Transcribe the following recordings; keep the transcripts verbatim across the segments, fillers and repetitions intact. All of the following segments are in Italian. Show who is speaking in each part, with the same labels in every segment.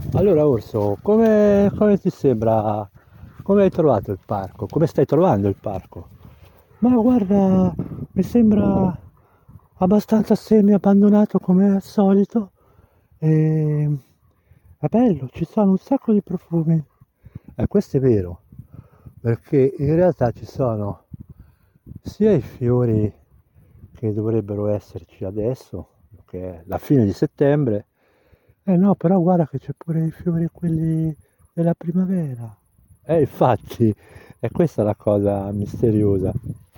Speaker 1: Allora Orso, come, come ti sembra, come hai trovato il parco? Come stai trovando il parco? Ma guarda, mi sembra abbastanza semi-abbandonato come al solito e è bello, ci sono un sacco di profumi. E questo è vero, perché in realtà ci sono sia i fiori che dovrebbero esserci adesso, che è la fine di settembre. Eh no, però guarda che c'è pure i fiori quelli della primavera. Eh, infatti, è questa la cosa misteriosa.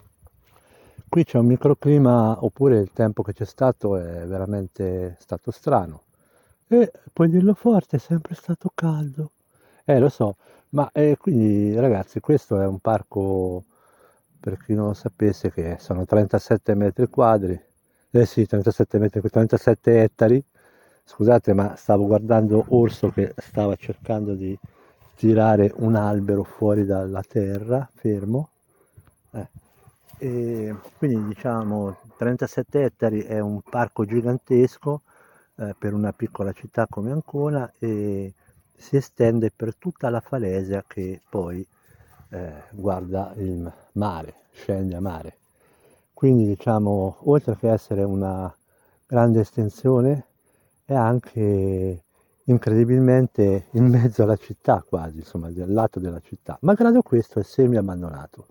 Speaker 1: Qui c'è un microclima, oppure il tempo che c'è stato è veramente stato strano. E puoi dirlo forte, è sempre stato caldo. Eh, lo so, ma eh, quindi ragazzi, questo è un parco, per chi non lo sapesse, che sono trentasette metri quadri. Eh sì, trentasette metri, trentasette ettari. Scusate, ma stavo guardando Orso che stava cercando di tirare un albero fuori dalla terra, fermo. Eh, e quindi diciamo trentasette ettari è un parco gigantesco eh, per una piccola città come Ancona e si estende per tutta la falesia che poi eh, guarda il mare, scende a mare. Quindi diciamo, oltre che essere una grande estensione, è anche incredibilmente in mezzo alla città quasi, insomma, del lato della città. Malgrado questo è semi abbandonato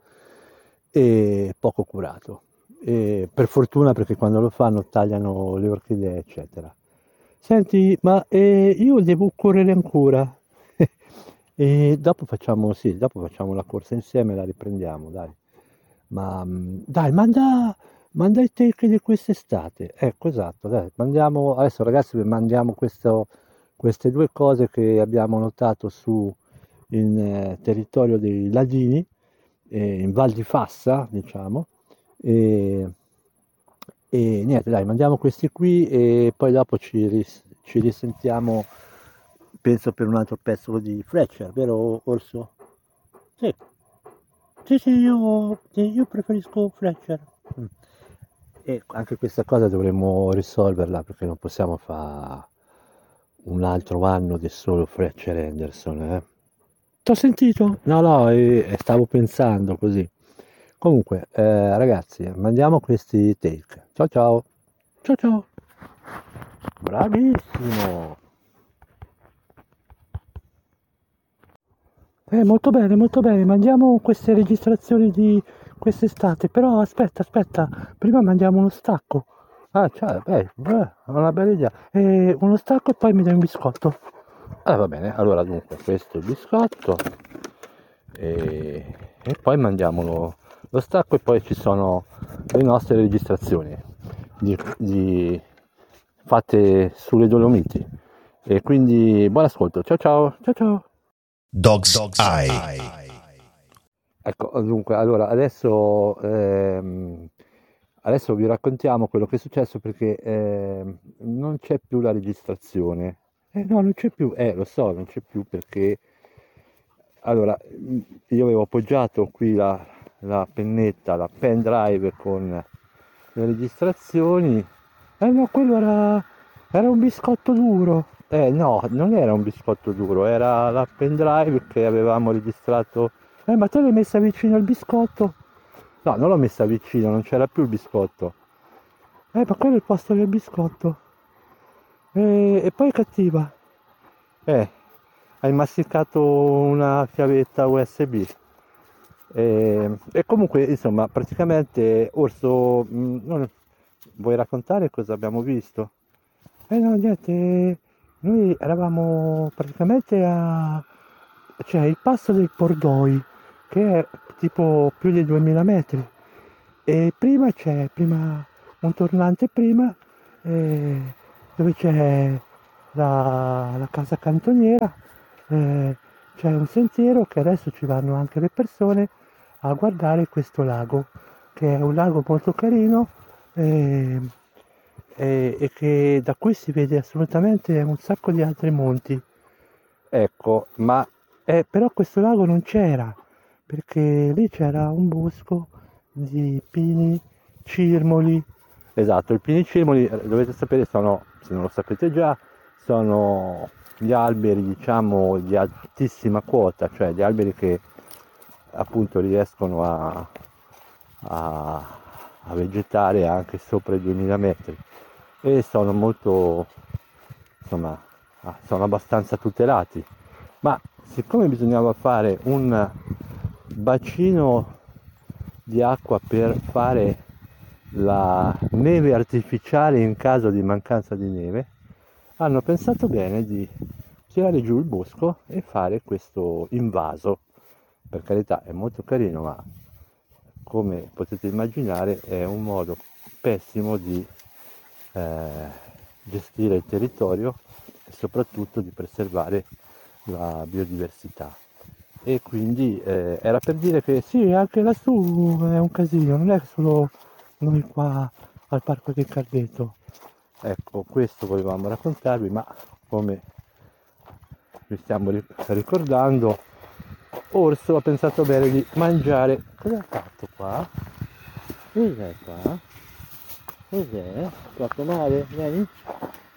Speaker 1: e poco curato. E per fortuna perché quando lo fanno tagliano le orchidee, eccetera. Senti, ma eh, io devo correre ancora. E dopo facciamo, sì, dopo facciamo la corsa insieme e la riprendiamo, dai. Ma mm, dai, manda, manda i take di quest'estate. Ecco, esatto, dai, mandiamo, adesso ragazzi vi mandiamo questo, queste due cose che abbiamo notato su in eh, territorio dei Ladini, eh, in Val di Fassa, diciamo, e, e niente, dai, mandiamo questi qui e poi dopo ci, ris- ci risentiamo, penso per un altro pezzo di Fletcher, vero Orso? Sì, sì, sì, io, sì, io preferisco Fletcher. Mm. E anche questa cosa dovremmo risolverla perché non possiamo fare un altro anno di solo Fletcher Henderson, eh? T'ho sentito? No, no, eh, eh, stavo pensando così. Comunque, eh, ragazzi, mandiamo questi take. Ciao ciao. Ciao ciao. Bravissimo. Eh, molto bene, molto bene. Mandiamo queste registrazioni di quest'estate. Però aspetta, aspetta, prima mandiamo uno stacco. Ah, cioè, beh, beh, è una bella idea. Eh, uno stacco e poi mi dai un biscotto. Ah, va bene, allora dunque, questo è il biscotto e, e poi mandiamo lo, lo stacco e poi ci sono le nostre registrazioni di, di- fatte sulle Dolomiti. E quindi buon ascolto, ciao ciao, ciao ciao.
Speaker 2: Dog's Eye.
Speaker 1: Ecco, dunque, allora adesso, ehm, adesso vi raccontiamo quello che è successo perché ehm, non c'è più la registrazione. Eh no, non c'è più, eh lo so, non c'è più perché allora mm, io avevo appoggiato qui la, la pennetta, la pen drive con le registrazioni. Eh no, quello era, era un biscotto duro. Eh no, non era un biscotto duro, era la pen drive che avevamo registrato. Eh, ma te l'hai messa vicino al biscotto? No, non l'ho messa vicino, non c'era più il biscotto. Eh, ma quello è il posto del biscotto. E, e poi è cattiva. Eh, hai masticato una chiavetta U S B. E, e comunque, insomma, praticamente Orso, mh, non- vuoi raccontare cosa abbiamo visto? Eh no, niente, noi eravamo praticamente a, cioè il passo del Pordoi, che è tipo più di duemila metri. E prima c'è, prima, un tornante prima, eh, dove c'è la, la casa cantoniera, eh, c'è un sentiero che adesso ci vanno anche le persone a guardare questo lago, che è un lago molto carino eh, e, e che da qui si vede assolutamente un sacco di altri monti. Ecco, ma eh, però questo lago non c'era, perché lì c'era un bosco di pini cirmoli. Esatto, i pini cirmoli, eh, dovete sapere, sono, se non lo sapete già, sono gli alberi, diciamo, di altissima quota, cioè gli alberi che appunto riescono a, a, a vegetare anche sopra i duemila metri e sono molto, insomma, ah, sono abbastanza tutelati. Ma siccome bisognava fare un bacino di acqua per fare la neve artificiale in caso di mancanza di neve, hanno pensato bene di tirare giù il bosco e fare questo invaso. Per carità è molto carino, ma come potete immaginare è un modo pessimo di eh, gestire il territorio e soprattutto di preservare la biodiversità. E quindi eh, era per dire che sì, anche lassù è un casino, non è solo noi qua al Parco del Cardeto. Ecco, questo volevamo raccontarvi, ma come vi stiamo ricordando, Orso ha pensato bene di mangiare. Cosa ha fatto qua? Cos'è qua? Cos'è? Fatto male? Vieni?